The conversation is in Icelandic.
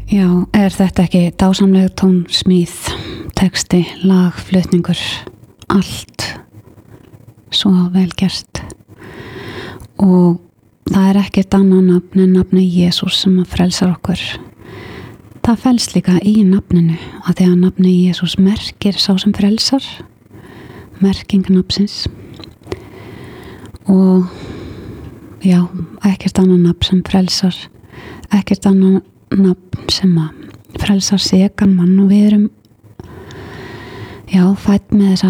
Já, þetta ekki dásamleg tónsmíð, texti, lag, flutningur, allt svo vel gert og það ekkert annað nafn en nafni Jesús sem að frelsar okkur. Það felst líka í nafninu að því að nafni Jesús merkir sá sem frelsar, merking nafnsins og já, ekkert annað nafn sem frelsar, ekkert annað nafn sem að frelsar sekan mann og við erum fædd með þessa